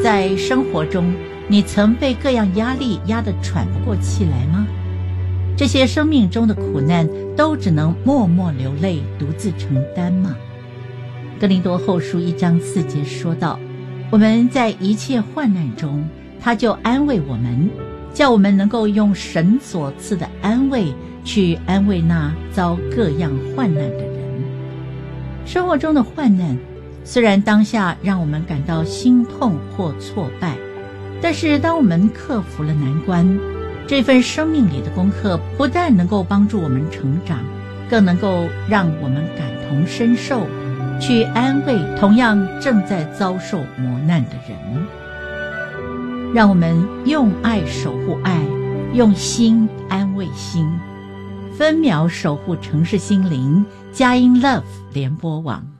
在生活中，你曾被各样压力压得喘不过气来吗？这些生命中的苦难都只能默默流泪，独自承担吗？哥林多后书1章4节说道，我们在一切患难中，他就安慰我们，叫我们能够用神所赐的安慰去安慰那遭各样患难的人。生活中的患难虽然当下让我们感到心痛或挫败，但是当我们克服了难关，这份生命里的功课不但能够帮助我们成长，更能够让我们感同身受，去安慰同样正在遭受磨难的人。让我们用爱守护爱，用心安慰心，分秒守护城市心灵，佳音 Love 联播网。